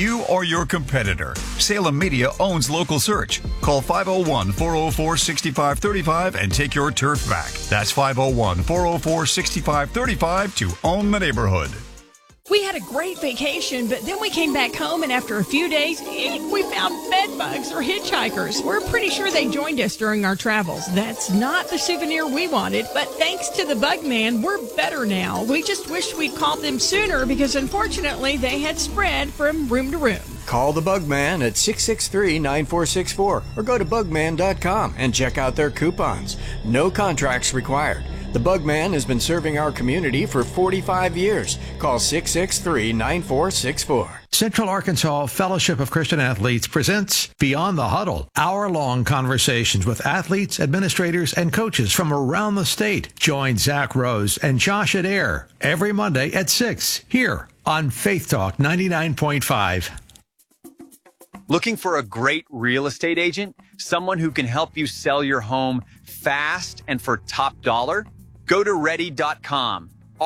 you or your competitor. Salem Media owns local search. Call 501-404-6535 and take your turf back. That's 501-404-6535 to own the neighborhood. We had a great vacation, but then we came back home, and after a few days, we found bed bugs or hitchhikers. We're pretty sure they joined us during our travels. That's not the souvenir we wanted, but thanks to the Bug Man, we're better now. We just wish we'd called them sooner because, unfortunately, they had spread from room to room. Call the Bug Man at 663-9464 or go to bugman.com and check out their coupons. No contracts required. The Bug Man has been serving our community for 45 years. Call 663-9464. Central Arkansas Fellowship of Christian Athletes presents Beyond the Huddle, hour-long conversations with athletes, administrators, and coaches from around the state. Join Zach Rose and Josh Adair every Monday at 6 here on Faith Talk 99.5. Looking for a great real estate agent? Someone who can help you sell your home fast and for top dollar? Go to ready.com,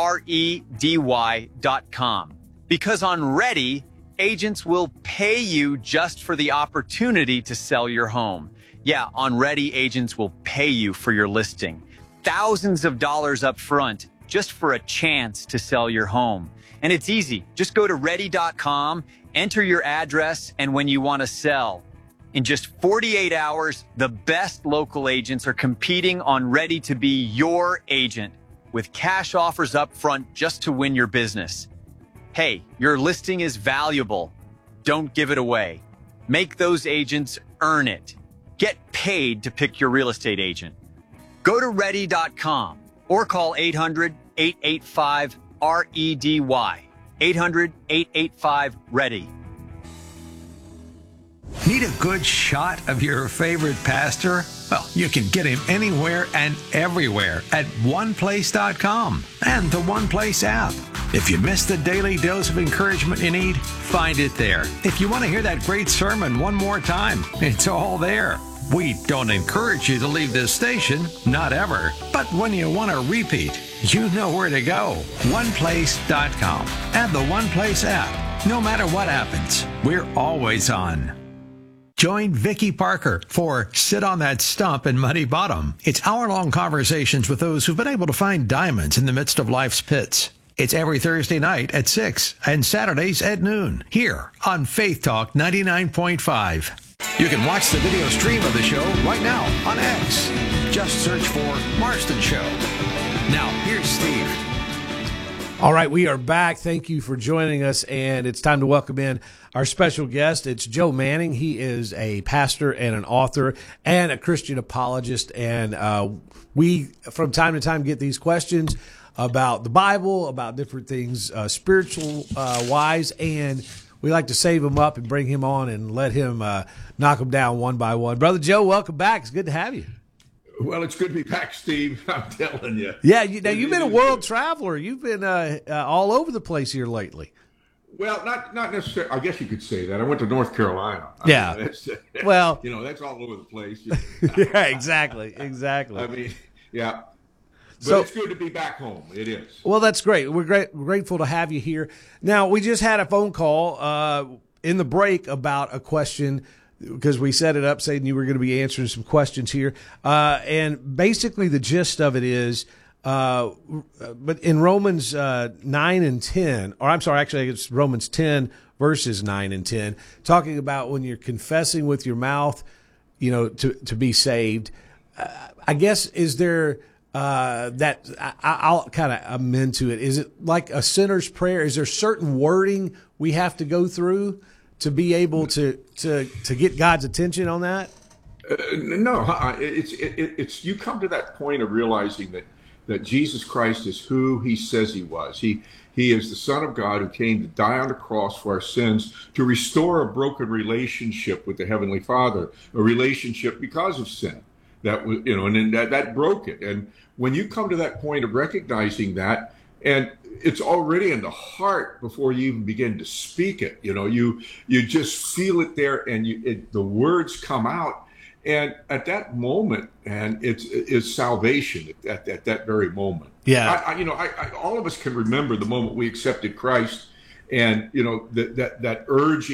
REDY.com. Because on Ready, agents will pay you just for the opportunity to sell your home. Yeah, on Ready, agents will pay you for your listing. Thousands of dollars up front just for a chance to sell your home. And it's easy. Just go to ready.com, enter your address, and when you want to sell. In just 48 hours, the best local agents are competing on Ready to be your agent with cash offers up front just to win your business. Hey, your listing is valuable. Don't give it away. Make those agents earn it. Get paid to pick your real estate agent. Go to ready.com or call 800-885-REDY. 800-885-READY. Need a good shot of your favorite pastor? Well, you can get him anywhere and everywhere at oneplace.com and the One Place app. If you missed the daily dose of encouragement you need, find it there. If you want to hear that great sermon one more time, it's all there. We don't encourage you to leave this station, not ever. But when you want to repeat, you know where to go. oneplace.com and the One Place app. No matter what happens, we're always on. Join Vicki Parker for Sit on That Stump in Muddy Bottom. It's hour-long conversations with those who've been able to find diamonds in the midst of life's pits. It's every Thursday night at 6 and Saturdays at noon here on Faith Talk 99.5. You can watch the video stream of the show right now on X. Just search for Marston Show. Now, here's Steve. All right, we are back. Thank you for joining us, and it's time to welcome in our special guest. It's Joe Manning. He is a pastor and an author and a Christian apologist, and we, from time to time, get these questions about the Bible, about different things spiritual-wise, and we like to save him up and bring him on and let him knock them down one by one. Brother Joe, welcome back. It's good to have you. Well, it's good to be back, Steve. I'm telling you. Yeah, you've been a world traveler. You've been all over the place here lately. Well, not necessarily. I guess you could say that. I went to North Carolina. Yeah. Well, that's all over the place. Yeah, exactly. I mean, yeah. But it's good to be back home. It is. Well, that's great. We're grateful to have you here. Now, we just had a phone call in the break about a question because we set it up saying you were going to be answering some questions here. And basically the gist of it is, but in Romans 9 and 10, or I'm sorry, actually it's Romans 10 verses 9 and 10, talking about when you're confessing with your mouth, to be saved. I guess, is there that I'll kind of amend to it. Is it like a sinner's prayer? Is there certain wording we have to go through to be able to get God's attention on that? No, it's you come to that point of realizing that Jesus Christ is who he says he was. He is the Son of God who came to die on the cross for our sins, to restore a broken relationship with the Heavenly Father, a relationship because of sin that was, and then that broke it. And when you come to that point of recognizing that, and it's already in the heart before you even begin to speak it, you just feel it there, and the words come out. And at that moment, and it's salvation at that very moment. Yeah. All of us can remember the moment we accepted Christ, and that urging